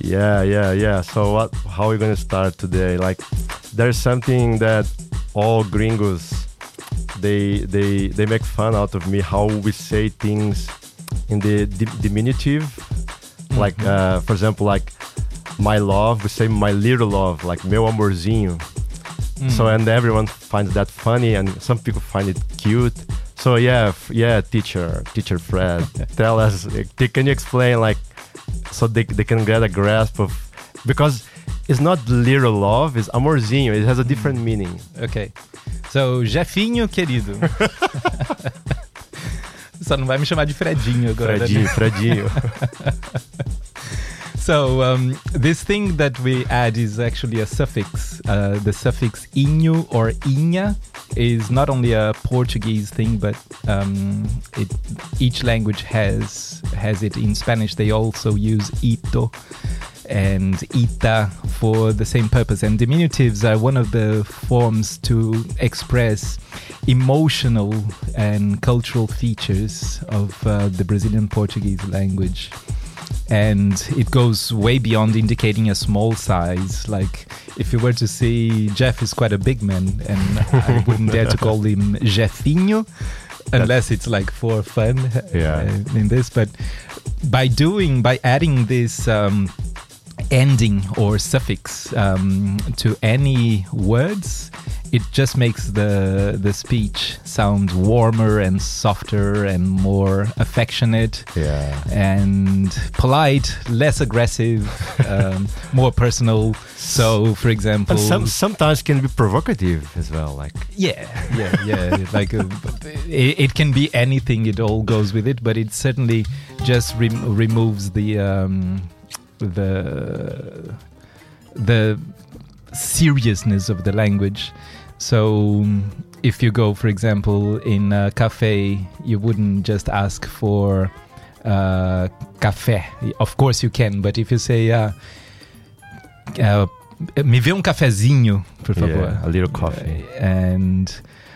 Yeah. So how are we gonna start today? Like, there's something that all gringos they make fun out of me, how we say things in the diminutive. Like, for example, like my love, we say my little love, like meu amorzinho. So, and everyone finds that funny, and some people find it cute. So teacher Fred, tell us, can you explain, like, so they can get a grasp of, because it's not little love, it's amorzinho, it has a different meaning. Ok. So, Jefinho querido. Só não vai me chamar de Fredinho agora. Fredinho. So, this thing that we add is actually a suffix. The suffix inho or inha is not only a Portuguese thing, but each language has it. In Spanish, they also use ito and ita for the same purpose. And diminutives are one of the forms to express emotional and cultural features of the Brazilian Portuguese language. And it goes way beyond indicating a small size. Like, if you were to see, Jeff is quite a big man, and I wouldn't dare to call him Jefinho unless it's like for fun in this. But by adding this ending or suffix to any words, it just makes the speech sound warmer and softer and more affectionate and polite, less aggressive, more personal. So, for example, and sometimes can be provocative as well. Like like it can be anything. It all goes with it, but it certainly just removes the seriousness of the language. So if you go, for example, in a cafe, you wouldn't just ask for café. Of course you can, but if you say me vê cafezinho, por favor. A little coffee. And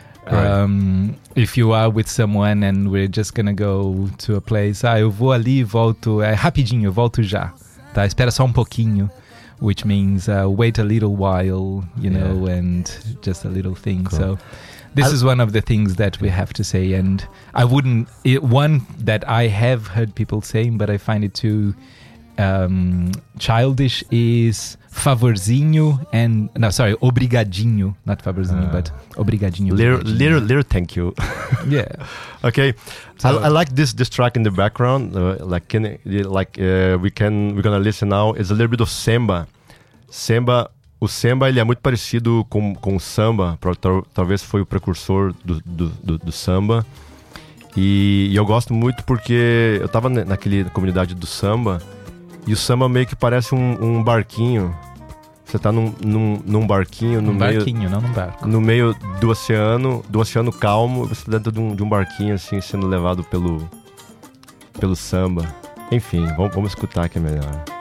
if you are with someone and we're just gonna go to a place, eu vou ali, volto, rapidinho, volto já. Tá, espera só pouquinho, which means wait a little while, you know, and just a little thing. Cool. So this is one of the things that we have to say, and one that I have heard people saying, but I find it too childish, is favorzinho and obrigadinho, not favorzinho, but obrigadinho. Little thank you. Yeah. Okay. So, I like this track in the background. We're gonna listen now. It's a little bit of samba. O samba, ele é muito parecido com o samba. Talvez foi o precursor do samba. E eu gosto muito porque eu tava naquela comunidade do samba. E o samba meio que parece um barquinho. Você tá num barquinho no meio... barquinho, não num barco. No meio do oceano calmo. Você tá dentro de um barquinho, assim, sendo levado pelo samba. Enfim, vamos escutar que é melhor.